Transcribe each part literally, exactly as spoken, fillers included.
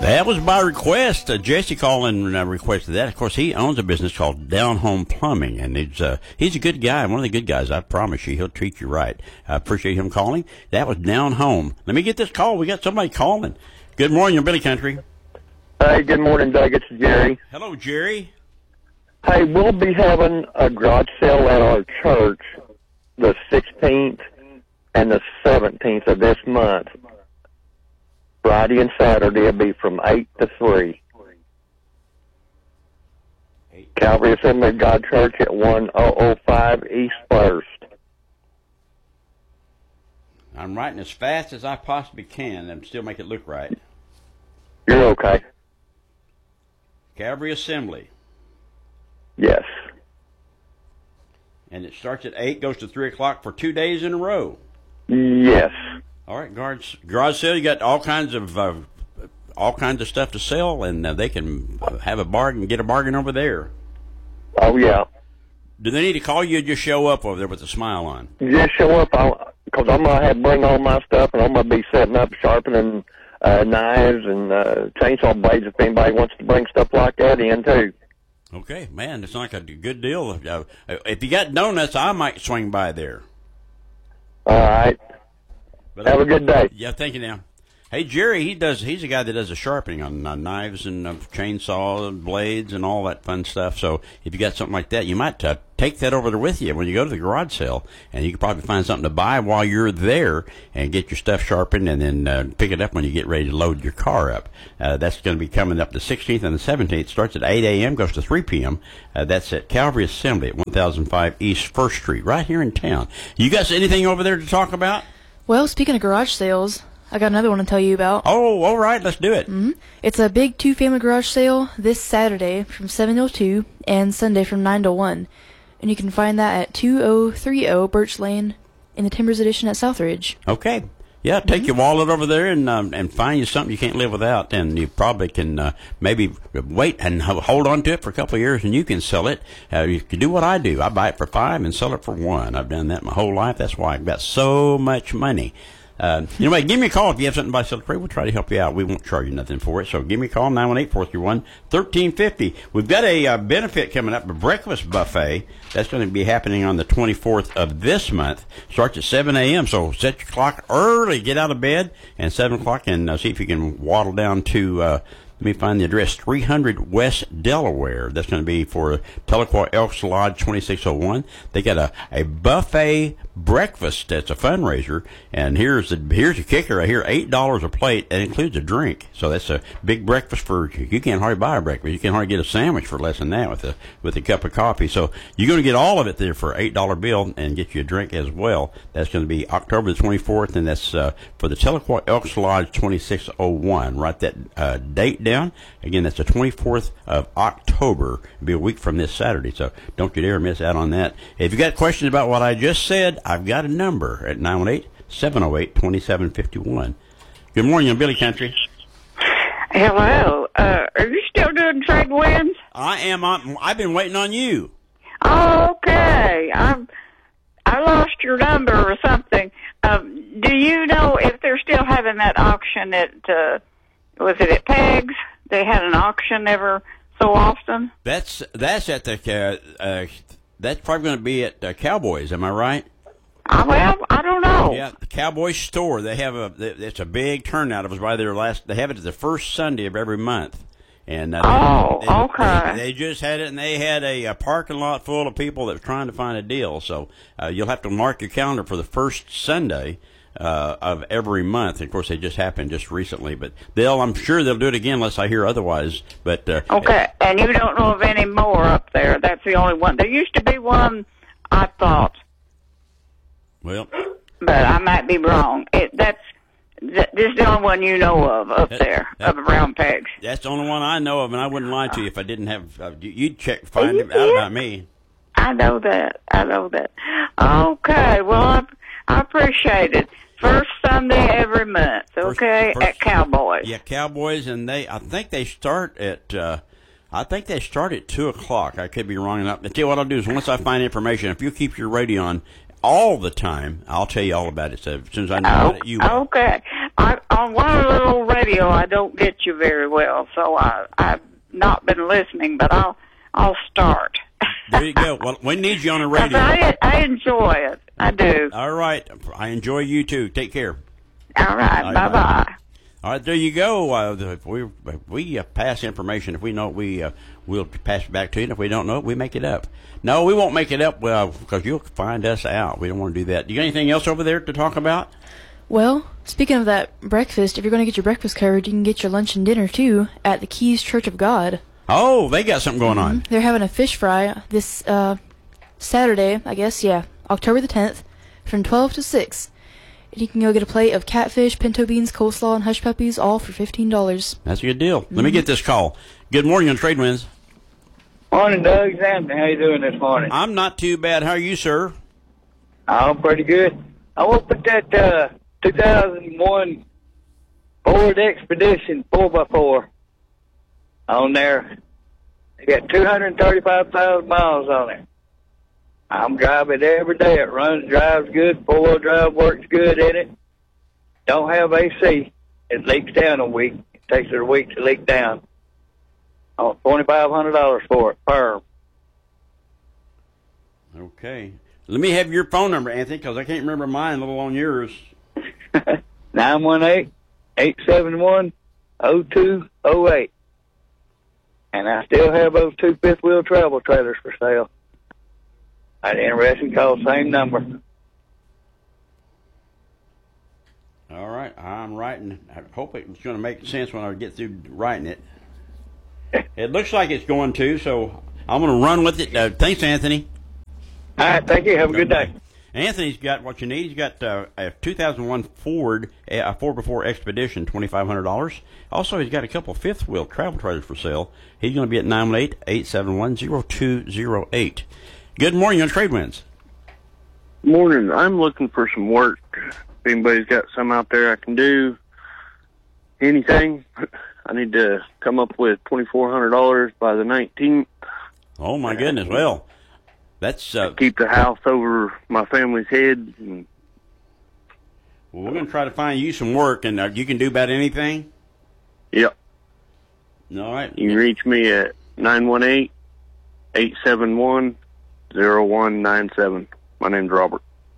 That was by request. Uh, Jesse called and uh, requested that. Of course, he owns a business called Down Home Plumbing, and he's uh, he's a good guy, one of the good guys. I promise you, he'll treat you right. I appreciate him calling. That was Down Home. Let me get this call. We got somebody calling. Good morning, Billy Country. Hey, good morning, Doug. It's Jerry. Hello, Jerry. Hey, we'll be having a garage sale at our church the sixteenth and the seventeenth of this month. Friday and Saturday will be from eight to three. Calvary Assembly of God Church at one thousand five East First. I'm writing as fast as I possibly can and still make it look right. You're okay. Calvary Assembly. Yes. And it starts at eight, goes to three o'clock for two days in a row. Yes. All right, garage, garage sale. You got all kinds of uh, all kinds of stuff to sell, and uh, they can have a bargain, get a bargain over there. Oh yeah. Do they need to call you or just show up over there with a smile on? Just show up, because I'm gonna have to bring all my stuff, and I'm gonna be setting up, sharpening uh, knives and uh, chainsaw blades if anybody wants to bring stuff like that in too. Okay, man, it's like a good deal. Uh, if you got donuts, I might swing by there. All right. But have a good day. Yeah, thank you. Now, hey Jerry, he does. He's a guy that does the sharpening on uh, knives and uh, chainsaw and blades and all that fun stuff. So if you got something like that, you might uh, take that over there with you when you go to the garage sale, and you can probably find something to buy while you're there and get your stuff sharpened, and then uh, pick it up when you get ready to load your car up. Uh, that's going to be coming up the sixteenth and the seventeenth. Starts at eight a.m., goes to three p.m. Uh, that's at Calvary Assembly at one thousand five East First Street, right here in town. You guys anything over there to talk about? Well, speaking of garage sales, I got another one to tell you about. Oh, all right, let's do it. Mm-hmm. It's a big two-family garage sale this Saturday from seven till two and Sunday from nine to one. And you can find that at two oh three oh Birch Lane in the Timbers Edition at Southridge. Okay. Yeah, take Mm-hmm. your wallet over there and um, and find you something you can't live without, and you probably can uh, maybe wait and hold on to it for a couple of years, and you can sell it. Uh, you can do what I do. I buy it for five and sell it for one. I've done that my whole life. That's why I've got so much money. Uh, anyway, give me a call if you have something to buy, sell, trade. We'll try to help you out. We won't charge you nothing for it. So give me a call, nine one eight, four three one, one three five zero. We've got a uh, benefit coming up, a breakfast buffet. That's going to be happening on the twenty-fourth of this month. Starts at seven a.m., so set your clock early. Get out of bed, and seven o'clock, and uh, see if you can waddle down to... Uh, Let me find the address, three hundred West Delaware. That's going to be for Tahlequah Elks Lodge twenty-six oh one. They got a, a buffet breakfast. That's a fundraiser. And here's the here's the kicker right here, eight dollars a plate. That includes a drink. So that's a big breakfast for, you can't hardly buy a breakfast. You can't hardly get a sandwich for less than that with a, with a cup of coffee. So you're going to get all of it there for an eight dollar bill and get you a drink as well. That's going to be October the twenty-fourth, and that's uh, for the Tahlequah Elks Lodge twenty-six oh one. Write that uh, date down. Again, that's the twenty-fourth of October. It'll be a week from this Saturday, so don't you dare miss out on that. If you got questions about what I just said, I've got a number at nine one eight, seven oh eight, two seven five one. Good morning, on Billy Country. Hello. Uh, are you still doing trade winds? I am. On, I've been waiting on you. Oh, okay. I'm, I lost your number or something. Um, do you know if they're still having that auction at... Uh, Was it at Pegs? They had an auction ever so often. That's that's at the uh, uh, that's probably going to be at uh, Cowboys. Am I right? Uh, well, I don't know. Yeah, the Cowboys store. They have a. It's a big turnout. It was by their last. They have it the first Sunday of every month. And uh, oh, they, they, okay. They, they just had it, and they had a, a parking lot full of people that were trying to find a deal. So uh, you'll have to mark your calendar for the first Sunday Uh, of every month. Of course, they just happened just recently, but they'll, I'm sure they'll do it again unless I hear otherwise. But uh, okay, and you don't know of any more up there. That's the only one. There used to be one, I thought. Well, but I might be wrong. It, that's th- this is the only one you know of up that, there, that, of around Pegs. That's the only one I know of, and I wouldn't lie to you if I didn't have. Uh, you'd check, find it out about me. I know that. I know that. Okay. Well, I, I appreciate it. First Sunday every month, okay, first, first, at Cowboys. Yeah, Cowboys, and they, I think they start at, uh, I think they start at two o'clock. I could be wrong enough. But tell you what I'll do is once I find information, if you keep your radio on all the time, I'll tell you all about it. So as soon as I know oh, about it, you will. Okay. I, on one little radio, I don't get you very well, so I, I've not been listening, but I'll I'll start. There you go. Well, we need you on the radio. I, I enjoy it. I do. All right. I enjoy you, too. Take care. All right. All right, Bye-bye. bye. All right, there you go. Uh, if we if we uh, pass information. If we know it, we uh, we'll pass it back to you. And if we don't know it, we make it up. No, we won't make it up. Well, because you'll find us out. We don't want to do that. You got anything else over there to talk about? Well, speaking of that breakfast, if you're going to get your breakfast covered, you can get your lunch and dinner, too, at the Keys Church of God. Oh, they got something going on. Mm-hmm. They're having a fish fry this uh, Saturday, I guess, yeah, October the tenth, from twelve to six. And you can go get a plate of catfish, pinto beans, coleslaw, and hush puppies, all for fifteen dollars. That's a good deal. Mm-hmm. Let me get this call. Good morning on Trade Winds. Morning, Doug. Anthony, how you doing this morning? I'm not too bad. How are you, sir? I'm pretty good. I want to put that uh, two thousand one Ford Expedition four by four on there. They got two hundred thirty-five thousand miles on it. I'm driving it every day. It runs, drives good. Four-wheel drive works good in it. Don't have A C. It leaks down a week. It takes it a week to leak down. I want twenty-five hundred dollars for it, firm. Okay. Let me have your phone number, Anthony, because I can't remember mine, a little on yours. nine one eight, eight seven one, oh two oh eight. And I still have those two fifth-wheel travel trailers for sale. I'd interested, call the same number. All right. I'm writing. I hope it's going to make sense when I get through writing it. It looks like it's going to, so I'm going to run with it. Uh, thanks, Anthony. All right, thank you. Have a good day. Anthony's got what you need. He's got uh, a two thousand one Ford, a four by four Expedition, twenty-five hundred dollars. Also, he's got a couple fifth-wheel travel trailers for sale. He's going to be at nine one eight, eight seven one, oh two oh eight. Good morning on Trade Winds. Morning. I'm looking for some work. If anybody's got some out there I can do, anything, I need to come up with twenty-four hundred dollars by the nineteenth. Oh, my goodness. Well, that's... Uh, keep the house over my family's head. And well, we're going to try to find you some work, and uh, you can do about anything? Yep. All right. You can reach me at nine one eight, eight seven one, oh one nine seven. My name's Robert.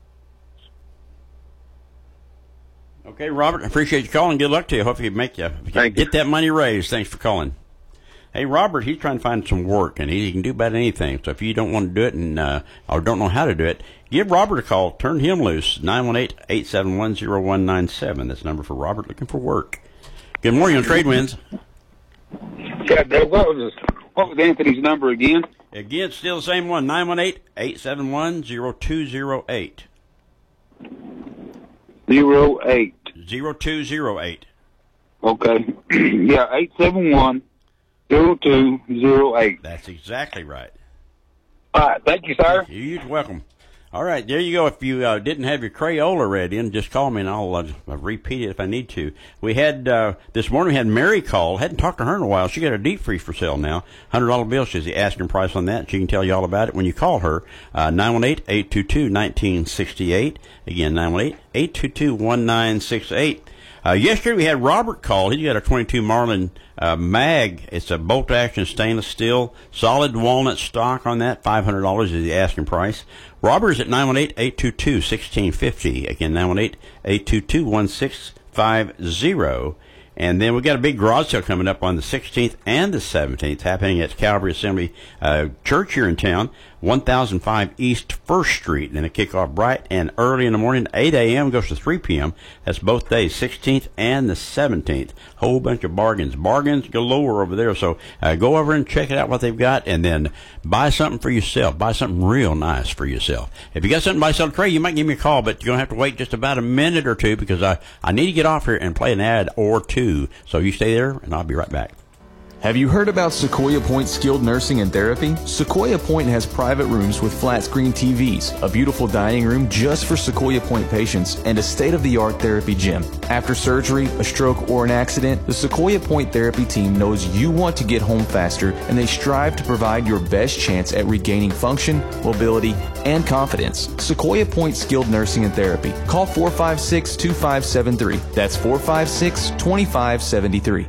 Okay, Robert, I appreciate you calling. Good luck to you. Hope you make you, you Thank get you. that money raised. Thanks for calling. Hey, Robert, he's trying to find some work, and he, he can do about anything. So if you don't want to do it and uh, or don't know how to do it, give Robert a call. Turn him loose. nine one eight, eight seven one, oh one nine seven. That's the number for Robert looking for work. Good morning on Trade Winds. Yeah, Doug, what was, what was Anthony's number again? Again, still the same one, nine one eight, eight seven one, oh two oh eight. Zero eight. oh two oh eight. Okay. Yeah, eight seven one, zero two zero eight. That's exactly right. All right, thank you, sir. You're welcome. All right, there you go. If you uh, didn't have your Crayola ready, and just call me, and I'll uh, repeat it if I need to. We had, uh, this morning, we had Mary call. Hadn't talked to her in a while. She got a deep freeze for sale now. one hundred dollar bill. She's the asking price on that. She can tell you all about it when you call her. Uh, nine one eight, eight two two, one nine six eight. Again, nine one eight, eight two two, one nine six eight. Uh, yesterday we had Robert call. He's got a twenty-two Marlin uh, mag. It's a bolt-action stainless steel, solid walnut stock on that. five hundred dollars is the asking price. Robert is at nine one eight, eight two two, one six five zero. Again, nine one eight, eight two two, one six five zero. And then we got a big garage sale coming up on the sixteenth and the seventeenth, happening at Calvary Assembly uh, Church here in town, one thousand five East First Street. And it kick off bright and early in the morning, eight a.m. goes to three p.m. That's both days, sixteenth and the seventeenth. Whole bunch of bargains, bargains galore over there. So uh, go over and check it out what they've got, and then buy something for yourself. Buy something real nice for yourself. If you got something to buy, sell, trade, you might give me a call, but you're gonna have to wait just about a minute or two because I I need to get off here and play an ad or two. So you stay there, and I'll be right back. Have you heard about Sequoia Point Skilled Nursing and Therapy? Sequoia Point has private rooms with flat screen T Vs, a beautiful dining room just for Sequoia Point patients, and a state-of-the-art therapy gym. After surgery, a stroke, or an accident, the Sequoia Point Therapy team knows you want to get home faster, and they strive to provide your best chance at regaining function, mobility, and confidence. Sequoia Point Skilled Nursing and Therapy. Call four five six, two five seven three. That's four five six, two five seven three.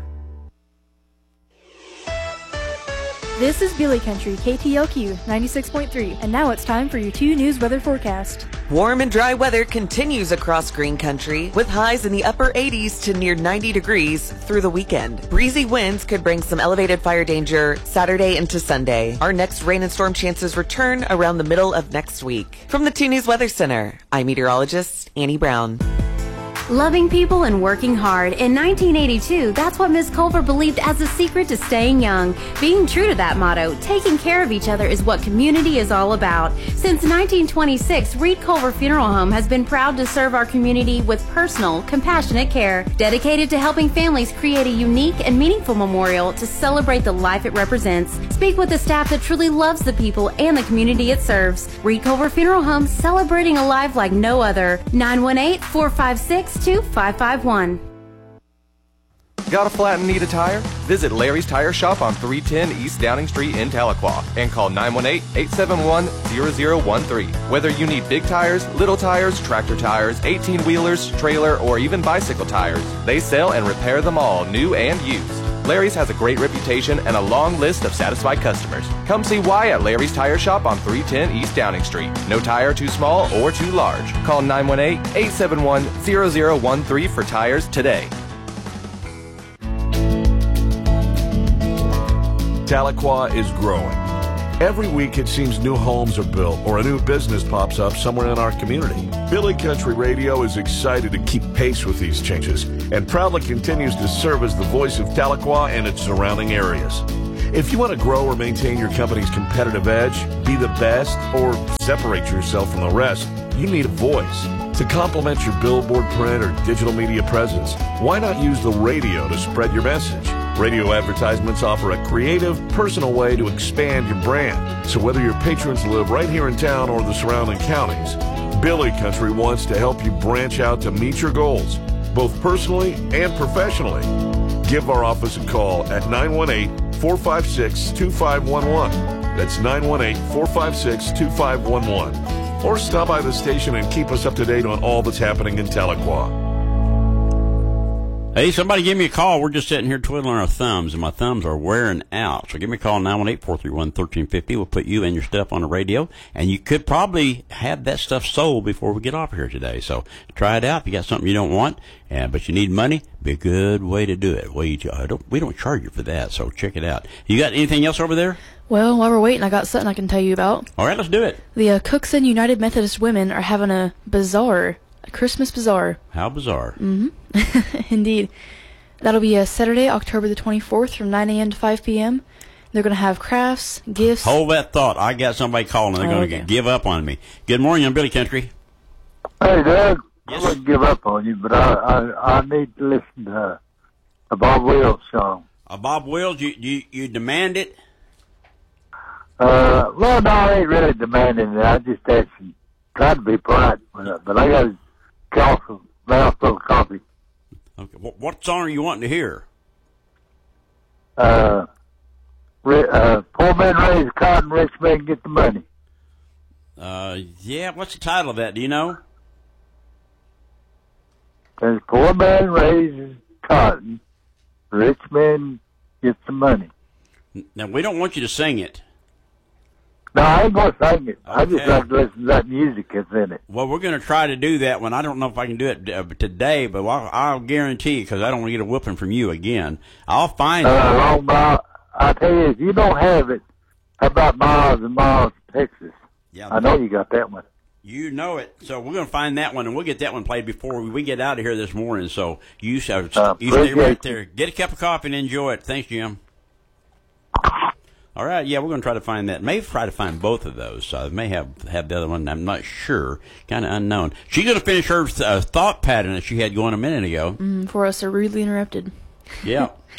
This is Billy Country, K T L Q ninety-six point three, and now it's time for your two news weather forecast. Warm and dry weather continues across Green Country, with highs in the upper eighties to near ninety degrees through the weekend. Breezy winds could bring some elevated fire danger Saturday into Sunday. Our next rain and storm chances return around the middle of next week. From the two News Weather Center, I'm meteorologist Annie Brown. Loving people and working hard. In nineteen eighty-two, that's what Miss Culver believed as the secret to staying young. Being true to that motto, taking care of each other is what community is all about. Since nineteen twenty-six, Reed Culver Funeral Home has been proud to serve our community with personal, compassionate care, dedicated to helping families create a unique and meaningful memorial to celebrate the life it represents. Speak with the staff that truly loves the people and the community it serves. Reed Culver Funeral Home, celebrating a life like no other. nine one eight, four five six, two five five one. Got a flat and need a tire? Visit Larry's Tire Shop on three ten East Downing Street in Tahlequah and call nine one eight, eight seven one, zero zero one three. Whether you need big tires, little tires, tractor tires, eighteen-wheelers, trailer, or even bicycle tires, they sell and repair them all, new and used. Larry's has a great reputation and a long list of satisfied customers. Come see why at Larry's Tire Shop on three ten East Downing Street. No tire too small or too large. Call nine one eight, eight seven one, zero zero one three for tires today. Tahlequah is growing. Every week it seems new homes are built or a new business pops up somewhere in our community. Billy Country Radio is excited to keep pace with these changes and proudly continues to serve as the voice of Tahlequah and its surrounding areas. If you want to grow or maintain your company's competitive edge, be the best, or separate yourself from the rest, you need a voice. To complement your billboard print or digital media presence, why not use the radio to spread your message? Radio advertisements offer a creative, personal way to expand your brand. So whether your patrons live right here in town or the surrounding counties, Billy Country wants to help you branch out to meet your goals, both personally and professionally. Give our office a call at nine one eight, four five six, two five one one. That's nine one eight, four five six, two five one one. Or stop by the station and keep us up to date on all that's happening in Tahlequah. Hey, somebody give me a call. We're just sitting here twiddling our thumbs, and my thumbs are wearing out. So give me a call, nine one eight, four three one, one three five zero. We'll put you and your stuff on the radio, and you could probably have that stuff sold before we get off here today. So try it out. If you got something you don't want, and but you need money, be a good way to do it. We don't, we don't charge you for that, so check it out. You got anything else over there? Well, while we're waiting, I got something I can tell you about. All right, let's do it. The uh, Cookson United Methodist Women are having a bazaar, a Christmas bazaar. How bizarre. Mm-hmm. Indeed. That'll be uh, Saturday, October the twenty-fourth from nine a.m. to five p.m. They're going to have crafts, gifts. Hold that thought. I got somebody calling. They're oh, going to okay. give up on me. Good morning, I'm Billy Country. Hey, Doug. Yes. I wouldn't give up on you, but I, I, I need to listen to a Bob Wills song. Uh, Bob Wills, you, you, you demand it? Uh, well, no, I ain't really demanding it. I just actually tried to be polite, but, but I got a coffee, mouthful of coffee. Okay. What, what song are you wanting to hear? Uh, uh, poor man raise cotton, rich man get the money. Uh, yeah, what's the title of that? Do you know? Says poor man raises cotton, rich man gets the money. Now, we don't want you to sing it. No, I ain't going to sing it. Okay. I just like to listen to that music that's in it. Well, we're going to try to do that one. I don't know if I can do it uh, today, but I'll, I'll guarantee you, because I don't want to get a whooping from you again. I'll find uh, it. Long mile, I tell you, if you don't have it, how about Miles and Miles, Texas? Yeah, I know you got that one. You know it. So we're going to find that one, and we'll get that one played before we get out of here this morning. So you, uh, Uh, you stay right appreciate there. Get a cup of coffee and enjoy it. Thanks, Jim. All right, yeah, we're going to try to find that. May try to find both of those. I uh, may have, have the other one. I'm not sure. Kind of unknown. She's going to finish her uh, thought pattern that she had going a minute ago. Mm, before us are rudely interrupted. Yeah.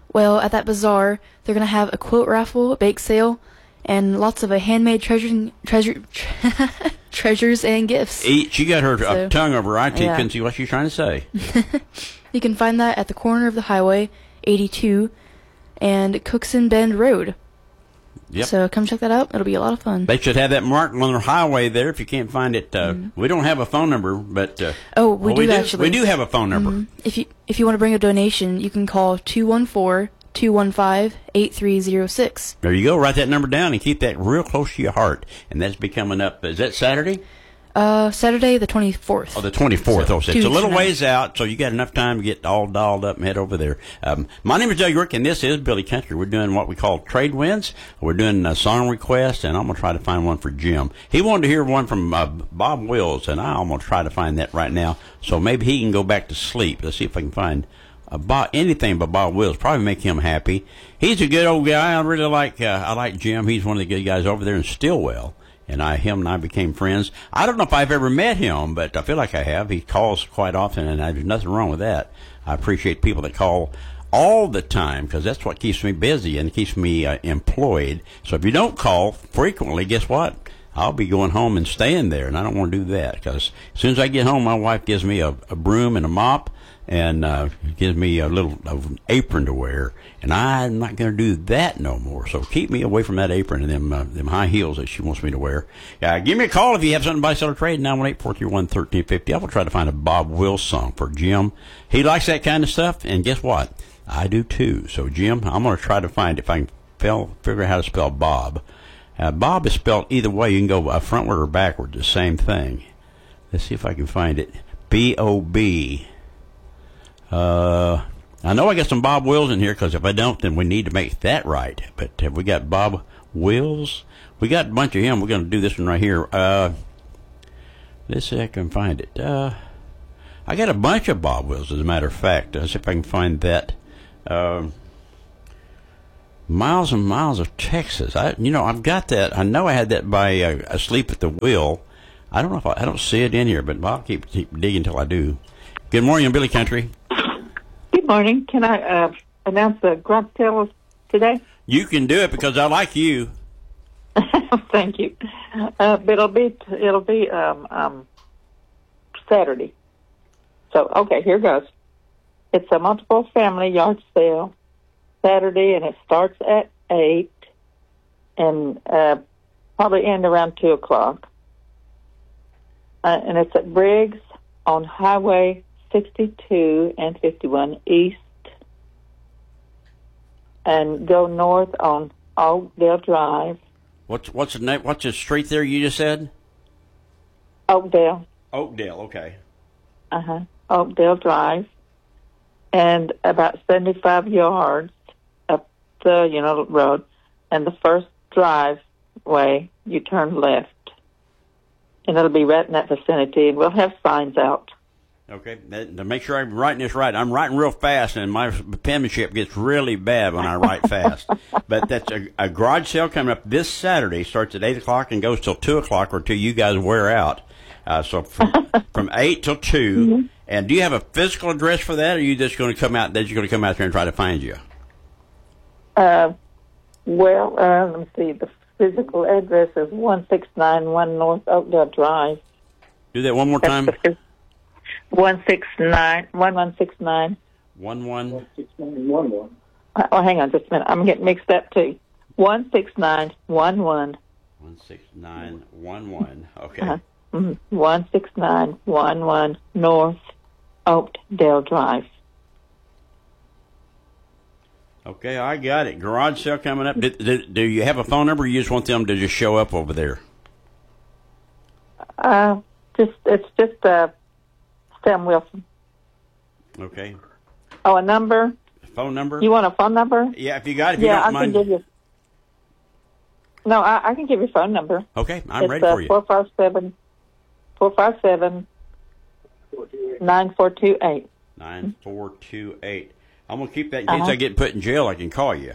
Well, at that bazaar, they're going to have a quilt raffle, a bake sale, and lots of a handmade treasure, treasure, treasures and gifts. Eat. She got her So, uh, tongue over her eye teeth. yeah. Couldn't see what she was trying to say. You can find that at the corner of the highway, eighty-two, and Cookson Bend Road. Yep. So come check that out. It'll be a lot of fun. They should have that marked on their highway there. If you can't find it, uh, we don't have a phone number, but uh, Oh, we well, do actually. We do have a phone number. Mhm. If you if you want to bring a donation, you can call two one four, two one five, eight three zero six. There you go. Write that number down and keep that real close to your heart. And that's be coming up. Is that Saturday? Uh, Saturday the twenty-fourth. Oh, the twenty-fourth. So, oh, two it's a weeks little from now. ways out, so you got enough time to get all dolled up and head over there. Um, my name is Doug York, and this is Billy Country. We're doing what we call trade wins. We're doing a song request, and I'm going to try to find one for Jim. He wanted to hear one from uh, Bob Wills, and I'm going to try to find that right now, so maybe he can go back to sleep. Let's see if I can find uh, Bob, anything but Bob Wills. Probably make him happy. He's a good old guy. I really like uh, I like Jim. He's one of the good guys over there in Stillwell. And I, him and I became friends. I don't know if I've ever met him, but I feel like I have. He calls quite often, and there's nothing wrong with that. I appreciate people that call all the time, because that's what keeps me busy and keeps me uh, employed. So if you don't call frequently, guess what? I'll be going home and staying there, and I don't want to do that, because as soon as I get home, my wife gives me a, a broom and a mop, and uh, gives me a little of an apron to wear, and I'm not going to do that no more. So keep me away from that apron and them uh, them high heels that she wants me to wear. Uh, give me a call if you have something to buy, sell, or trade. nine one eight, four three one, one three five zero. I will try to find a Bob Wills song for Jim. He likes that kind of stuff, and guess what? I do too. So Jim, I'm going to try to find if I can spell, figure out how to spell Bob. Uh, Bob is spelled either way. You can go uh, frontward or backward, the same thing. Let's see if I can find it. B O B. Uh, I know I got some Bob Wills in here, because if I don't, then we need to make that right. But have we got Bob Wills? We got a bunch of him. We're going to do this one right here. Uh, let's see if I can find it. Uh, I got a bunch of Bob Wills, as a matter of fact. Let's see if I can find that. Um, Miles and Miles of Texas. I, you know, I've got that. I know I had that by uh, Asleep at the Wheel. I don't know if I, I don't see it in here, but I'll keep, keep digging until I do. Good morning, Billy Country. Good morning. Can I uh, announce the grunt sale today? You can do it because I like you. Thank you. Uh, but it'll be it'll be um, um, Saturday. So okay, here goes. It's a multiple family yard sale Saturday, and it starts at eight, and uh, probably end around two o'clock. Uh, and it's at Briggs on Highway sixty-two and fifty-one East, and go north on Oakdale Drive. What's what's the name? What's the street there you just said? Oakdale. Oakdale. Okay. Uh huh. Oakdale Drive, and about seventy-five yards up the you know road, and the first driveway you turn left, and it'll be right in that vicinity. And we'll have signs out. Okay, that, to make sure I'm writing this right, I'm writing real fast, and my penmanship gets really bad when I write fast. But that's a, a garage sale coming up this Saturday. Starts at eight o'clock and goes till two o'clock, or till you guys wear out. Uh, so from, from eight till two. Mm-hmm. And do you have a physical address for that, or are you just going to come out? That you're going to come out there and try to find you? Uh, well, uh, let me see. The physical address is one six nine one North Oakdale Drive. Do that one more time. One six nine one one six nine one one six nine one one. Oh, hang on just a minute. I'm getting mixed up too. One six nine one one. One six nine one one. Okay. Uh-huh. Mm-hmm. One six nine one one North Oakdale Drive. Okay, I got it. Garage sale coming up. Do, do, do you have a phone number, or you just want them to just show up over there? Uh, just it's just uh, Sam Wilson. Okay. Oh, a number? Phone number? You want a phone number? Yeah, if you got it, if you yeah, don't I mind. can give you. No, I, I can give you a phone number. Okay, I'm it's, ready uh, for you. Four five seven, four five seven, nine four two eight. Nine four two eight. I'm gonna keep that in case Uh-huh. I get put in jail. I can call you.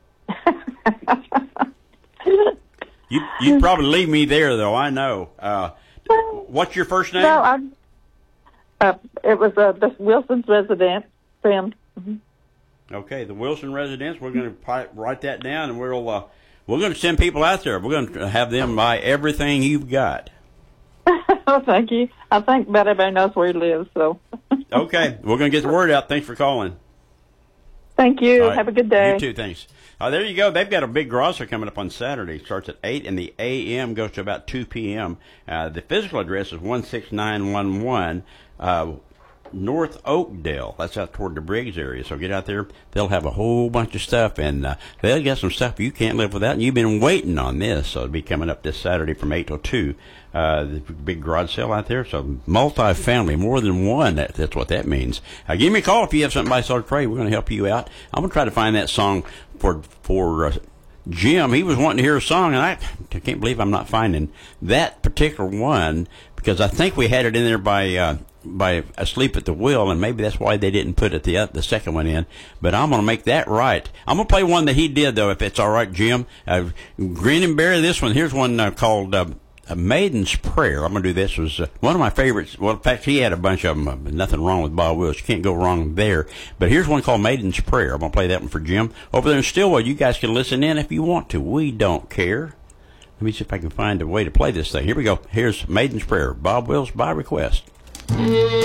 you you'd probably leave me there, though. I know. Uh, what's your first name? No, I. Uh, it was uh, the Wilson's resident, Sam. Mm-hmm. Okay, the Wilson residence. We're going to write that down, and we'll uh, we're going to send people out there. We're going to have them buy everything you've got. Oh, thank you. I think about everybody knows where he lives, so. Okay, we're going to get the word out. Thanks for calling. Thank you. Right. Have a good day. You too, thanks. Uh, there you go. They've got a big garage sale coming up on Saturday. It starts at eight in the A M, goes to about two P M Uh, the physical address is one six nine one one uh, North Oakdale. That's out toward the Briggs area. So get out there. They'll have a whole bunch of stuff, and uh, they'll get some stuff you can't live without. And you've been waiting on this, so it'll be coming up this Saturday from eight till two. Uh, the big garage sale out there. So multi-family, more than one. That, that's what that means. Uh, give me a call if you have something by sort of trade. We're going to help you out. I'm going to try to find that song for for uh, Jim. He was wanting to hear a song, and I, I can't believe I'm not finding that particular one because I think we had it in there by uh, by Asleep at the Wheel, and maybe that's why they didn't put it the uh, the second one in. But I'm going to make that right. I'm going to play one that he did though, if it's all right, Jim. Uh, Grin and Bear this one. Here's one uh, called. Uh, A Maiden's Prayer. I'm going to do this. It was uh, one of my favorites. Well, in fact, he had a bunch of them. Uh, nothing wrong with Bob Wills. You can't go wrong there. But here's one called Maiden's Prayer. I'm going to play that one for Jim. Over there in Stillwell, you guys can listen in if you want to. We don't care. Let me see if I can find a way to play this thing. Here we go. Here's Maiden's Prayer. Bob Wills by request.